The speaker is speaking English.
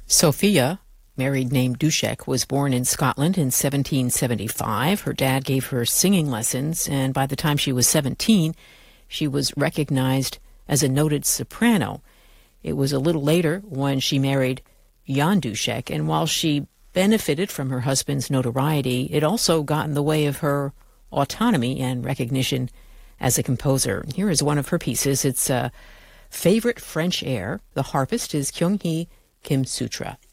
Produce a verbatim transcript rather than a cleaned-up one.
Sophia, married name Duszek, was born in Scotland in seventeen seventy-five. Her dad gave her singing lessons, and by the time she was seventeen, she was recognized as a noted soprano. It was a little later when she married Jan Duszek, and while she benefited from her husband's notoriety, it also got in the way of her autonomy and recognition as a composer. Here is one of her pieces. It's a favorite French air. The harpist is Kyung-hee Kim Sutra.